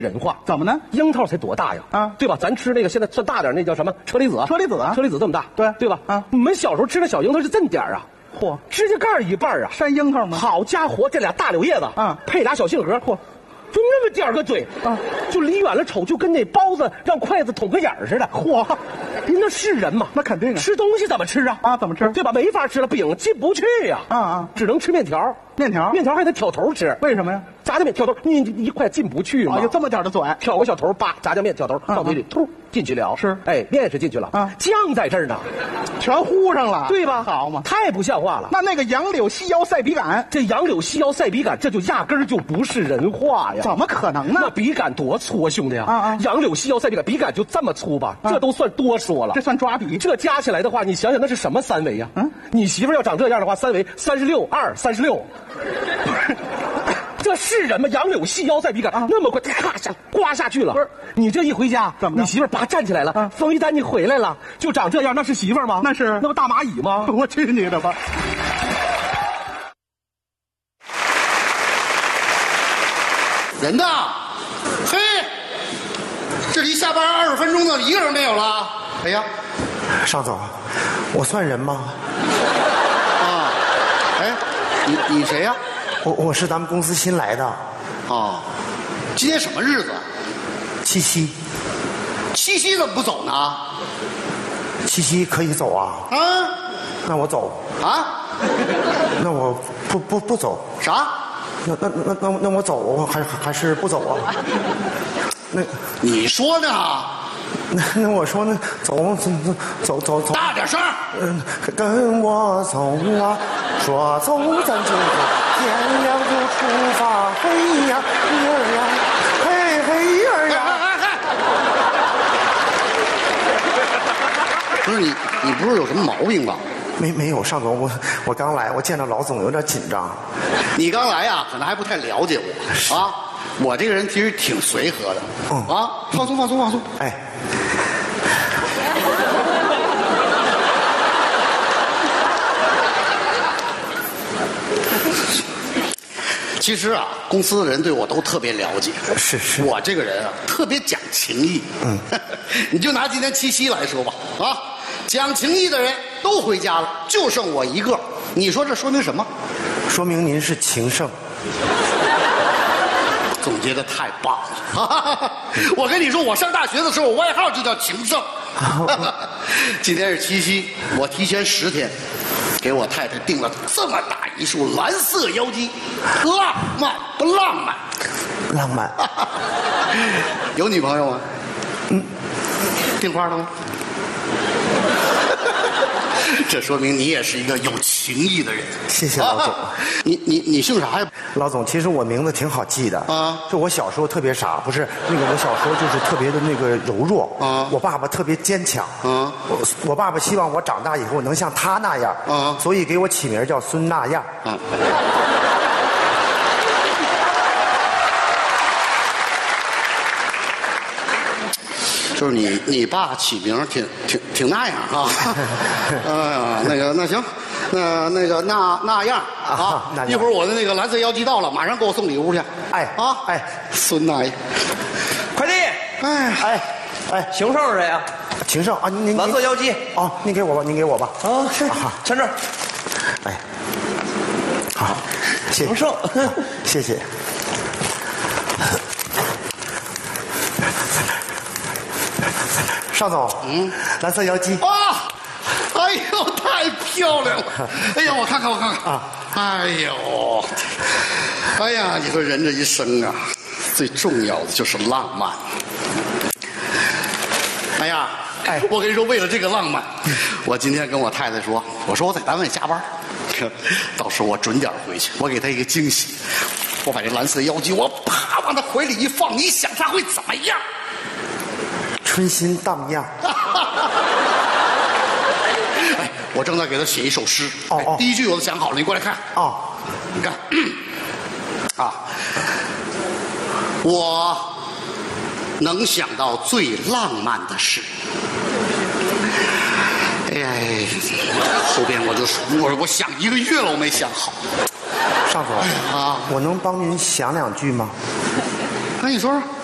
人话。 怎么呢？ 樱桃才多大呀？啊，对吧？咱吃那个现在算大点，那叫什么车厘子？ 车厘子啊， 车厘子这么大， 对吧？ 啊， 你们小时候吃的小樱桃是这么点啊？ 嚯， 指甲盖一半啊！ 山樱桃吗？ 好家伙，这俩大柳叶子啊， 配俩小杏核，嚯，就那么点个嘴啊，就离远了瞅就跟那包子让筷子捅个眼似的。嚯，您那是人吗？ 那肯定啊。 吃东西怎么吃啊？ 啊，怎么吃？ 对吧？没法吃了，饼进不去呀。只能吃面条。面条还得挑头吃， 为什么呀？ 炸酱面挑头，你一块进不去嘛。 就这么点的嘴， 挑个小头，叭，炸酱面挑头到嘴里，突进去了。 是， 哎，面是进去了啊，酱在这儿呢， 全糊上了， 对吧？ 好嘛， 太不像话了。 那个杨柳细腰赛笔杆， 这杨柳细腰赛笔杆，这就压根儿就不是人话呀！ 怎么可能呢？ 那笔杆多粗啊，兄弟啊！杨柳细腰赛笔杆，笔杆就这么粗吧？这都算多说了， 这算抓笔。 这加起来的话，你想想那是什么三围呀？你媳妇要长这样的话，三围36、2、36。这是人吗？杨柳细腰赛笔杆那么快，咔下刮下去了。不是你这一回家， 怎么着？ 你媳妇叭站起来了，风一单你回来了，就长这样，那是媳妇吗？ 那是， 那不大蚂蚁吗？ 我去你的吧！ 人呢？嘿，这离下班20分钟了，一个人没有了。哎呀， 尚总，我算人吗？ 啊，哎，你谁呀？ 我是咱们公司新来的。 哦，今天什么日子？ 七夕。 七夕怎么不走呢？ 七夕可以走啊。 啊？ 那我走。 啊？ 那我不走。 啥？ 那我走，我还是不走啊？那你说呢？ 那我说呢，走， 大点声。 跟我走啊，说走咱就走，天亮就出发，嘿呀嘿呀，嘿嘿呀呀。 不是你不是有什么毛病吧？ 没有，尚总，我刚来，我见到老总有点紧张。 你刚来呀，可能还不太了解我啊。我这个人其实挺随和的，放松。 哎， 其实啊，公司的人对我都特别了解。 是， 我这个人啊，特别讲情义。你就拿今天七夕来说吧，讲情义的人都回家了，就剩我一个。你说这说明什么？ 说明您是情圣。 总结的太棒了！我跟你说，我上大学的时候，我外号就叫情圣。今天是七夕，我提前10天给我太太订了这么大一束蓝色妖姬，浪漫不浪漫？ 浪漫。 有女朋友吗？订花了吗？这说明你也是一个有情义的人。 谢谢老总。 你姓啥呀？ 老总，其实我名字挺好记的啊。 就我小时候特别傻，不是我小时候就是特别的柔弱啊。我爸爸特别坚强啊。我爸爸希望我长大以后能像他那样啊，所以给我起名叫孙那样啊。就是你爸起名挺那样啊。 那行，那样啊。一会儿我的那个蓝色妖姬到了，马上给我送礼物去。孙那样。 快递。情圣是谁呀？ 情圣啊，您蓝色妖姬。 哦，您给我吧。 啊，是。签这儿。 好，谢谢。 情圣， 谢谢。尚总，蓝色妖姬啊！哎呦，太漂亮了！哎呀，我看看啊！哎呦，哎呀，你说人这一生啊，最重要的就是浪漫。哎呀，我跟你说，为了这个浪漫，我今天跟我太太说，我说我在单位加班，到时候我准点回去，我给她一个惊喜。我把这蓝色妖姬，我啪往她怀里一放，你想她会怎么样？ 春心荡漾。 我正在给他写一首诗。第一句我都想好了，你过来看。你看，我能想到最浪漫的事。后边我想1个月了，我没想好。 尚总我能帮您想2句吗？ 那你说说。